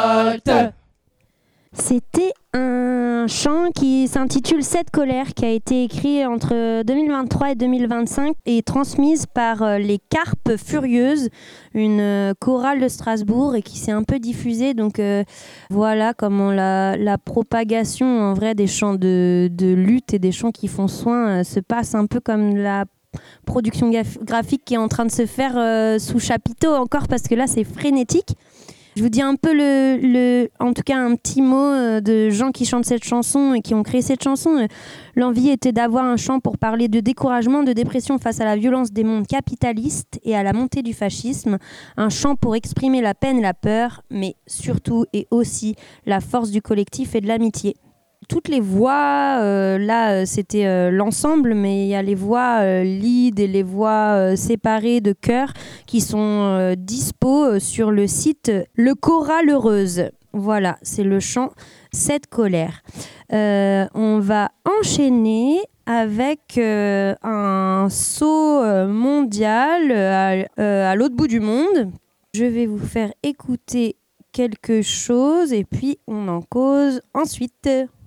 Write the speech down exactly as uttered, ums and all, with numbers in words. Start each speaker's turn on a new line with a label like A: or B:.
A: C'était un chant qui s'intitule Cette colère, qui a été écrit entre deux mille vingt-trois et deux mille vingt-cinq et transmise par euh, les Carpes Furieuses, une euh, chorale de Strasbourg, et qui s'est un peu diffusée. Donc euh, voilà comment la, la propagation en vrai des chants de, de lutte et des chants qui font soin euh, se passe un peu comme la production gaf- graphique qui est en train de se faire euh, sous chapiteau encore, parce que là c'est frénétique. Je vous dis un peu, le, le, en tout cas un petit mot euh, de gens qui chantent cette chanson et qui ont créé cette chanson. Euh, l'envie était d'avoir un chant pour parler de découragement, de dépression face à la violence des mondes capitalistes et à la montée du fascisme. Un chant pour exprimer la peine et la peur, mais surtout et aussi la force du collectif et de l'amitié. Toutes les voix, euh, là euh, c'était euh, l'ensemble, mais il y a les voix euh, lead et les voix euh, séparées de chœur qui sont euh, dispo euh, sur le site Le Choral Heureuse. Voilà, c'est le chant Cette colère. Euh, on va enchaîner avec euh, un saut euh, mondial euh, à, euh, à l'autre bout du monde. Je vais vous faire écouter quelque chose et puis on en cause ensuite.